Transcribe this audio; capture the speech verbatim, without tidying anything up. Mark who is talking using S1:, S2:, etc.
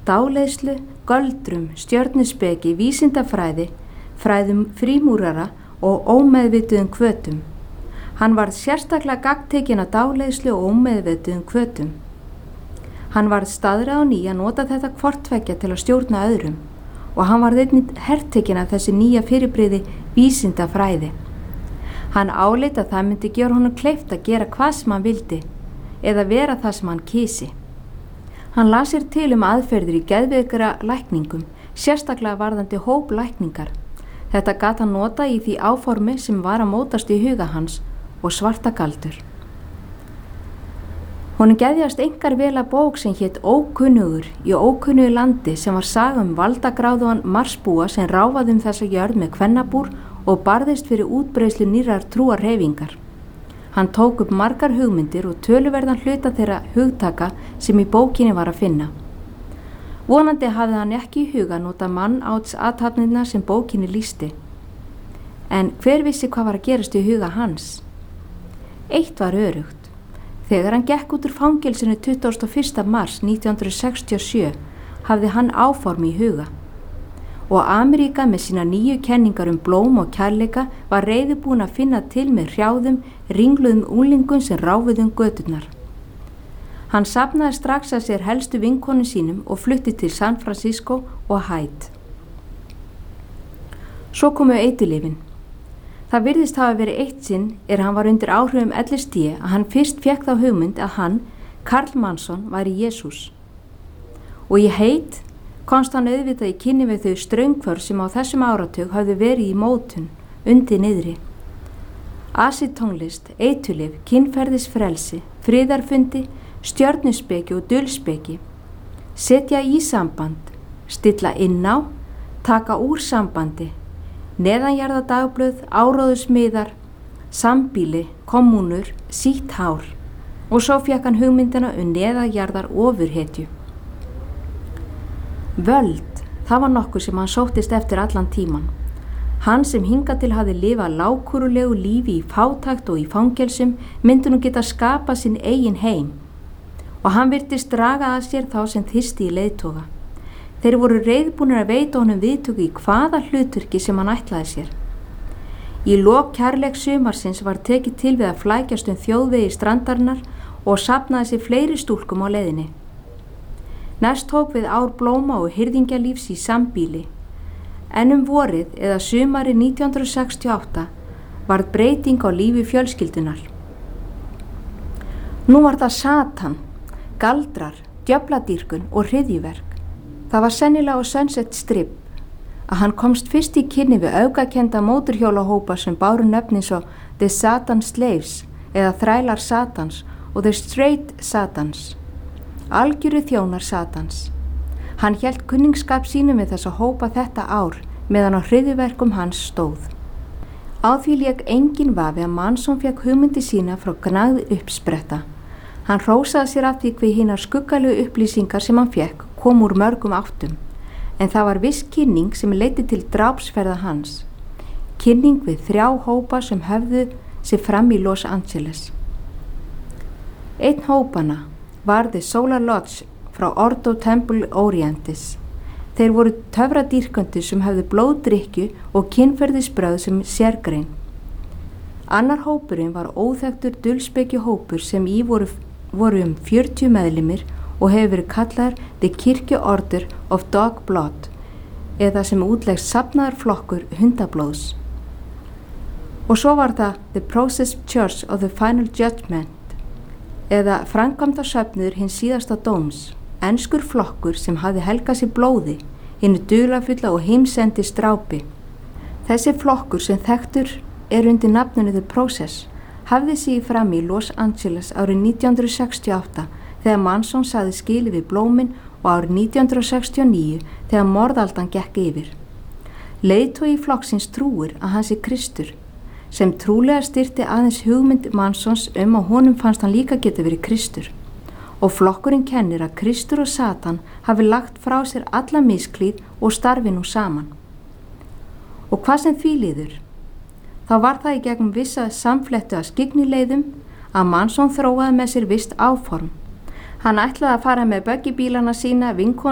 S1: dáleiðslu, göldrum, stjörnuspeki, vísindafræði, fræðum frímúrara og ómeðvituðum hvötum. Hann varð sérstaklega gagntekinn af dáleiðslu og ómeðvituðum hvötum. Hann varð staðra á ný að nota þetta hvorttveggja til að stjórna öðrum og hann varð einnig hertekinn af þessi nýja fyrirbrigði vísindafræði. Hann áleit að það myndi gera honum kleift að gera hvað sem hann vildi eða vera það sem hann kysi. Hann las sér til um aðferðir í geðveikra lækningum, sérstaklega varðandi hóplækningar. Þetta gat hann nota í því áformi sem var að mótast í huga hans og svarta galdur. Honum geðjast einkar vel að bók sem hét Ókunnugur í ókunnugu landi sem var saga um valdagráðugan marsbúa sem ráfaði um þessa jörð með kvennabúr og barðist fyrir útbreiðslu nýrrar trúarhreyfingar. Hann tók upp margar hugmyndir og töluverðan hluta þeirra hugtaka sem í bókinni var að finna. Vonandi hafði hann ekki í huga nota mann áts athafnirnar sem bókinni lýsti. En hver vissi hvað var að gerast í huga hans? Eitt var örugt. Þegar hann gekk út úr fangelsinu tuttugasta og fyrsta mars nítján hundruð sextíu og sjö hafði hann áform í huga. Og Ameríka með sína nýju kenningar um blóm og kærleika var reiðubúin að finna til með hrjáðum, ringluðum úlingum sem ráfuðu um göturnar. Hann safnaði strax að sér helstu vinkonum sínum og flutti til San Francisco og Haiti. Svo komu eiturlyfin. Það virðist hafa verið eitt sinn er hann var undir áhrifum L S D að hann fyrst fékk þá hugmynd að hann, Karl Manson, væri Jesús. Og í Haiti komst hann auðvitað í kynni við þau straumhvörf sem á þessum áratug hafði verið í mótun, undir niðri. Acid-tónlist, eiturlyf, kynferðisfrelsi, friðarfundi, stjörnuspeki og dulspeki, setja í samband, stilla inn á, taka úr sambandi, neðanjarðadagblöð, áróðusmiðar, sambýli, kommunur, sítt hár og svo fékk hann hugmyndina um neðanjarðar ofurhetju. Völd, það var nokkuð sem hann sóttist eftir allan tíman. Hann sem hingað til hafði lifað lágkúrulegu lífi í fátækt og í fangelsum myndi nú geta skapað sinn eigin heim og hann virtist draga að sér þá sem þyrsti í leiðtoga. Þeir voru reiðbúnir að veita honum viðtöku í hvaða hlutverki sem hann ætlaði sér. Í lok kærleiks sumarsins var tekið til við að flækjast um þjóðvegi strandarinnar og safnaði sér fleiri stúlkum á leiðinni. Næst tók við ár blóma og hirðingjalífs í sambýli. En um vorið eða sumari nítján hundruð sextíu og átta varð breyting á lífi fjölskyldunar. Nú var það Satan, galdrar, djöfladýrkun og hryðjuverk. Það var sennilega á Sunset Strip að hann komst fyrst í kynni við öfgakennda móturhjólahópa sem báru nöfnin svo The Satan Slaves eða þrælar Satans og The Straight Satans, algjöru þjónar Satans. Hann hélt kunningsskap sínum við þessa hópa þetta ár meðan á hryðjuverkum hans stóð. Á því lék engin vafi að Manson fékk hugmyndi sína frá gnægð uppspretta. Hann hrósaði sér af því hve hinar skuggalegu upplýsingar sem hann fékk kom úr mörgum áttum, en það var viss kynning sem leiddi til drápsferða hans. Kynning við þrjá hópa sem höfðu sig fram í Los Angeles. Einn hópana var The Solar Lodge frá Ordo Temple Orientis. Þeir voru töfradýrköndur sem höfðu blóðdrykkju og kynferðisbrögð sem sérgrein. Annar hópurinn var óþekktur dulspekjuhópur sem í voru, voru um fjörutíu meðlimir og hefur verið kallar The Kirkju Order of Dog Blood eða sem útlegst safnaðar flokkur hundablóðs. Og svo var það The Process Church of the Final Judgment eða framkvæmdasöfnuður hins síðasta dóms, enskur flokkur sem hafði helgað sér blóði, hinu dularfulla og heimsendi strápi. Þessi flokkur sem þekktur er undir nafninu The Process hafði sig fram í Los Angeles árið nítján hundruð sextíu og átta þegar Manson sagði skilið við blómin og árið nítján hundruð sextíu og níu þegar morðaldan gekk yfir. Leiðtogi flokksins trúir að hann sé Kristur, sem trúlega styrti aðeins hugmynd Mansons um að honum fannst hann líka geta verið Kristur. Og flokkurinn kennir að Kristur og Satan hafi lagt frá sér alla misklíð og starfi nú saman. Og hvað sem því líður? Þá var það í gegnum vissa samflettu að skygnileiðum að Manson þróaði með sér visst áform. Hann ætlaði að fara með böggibílana sína, vinkonu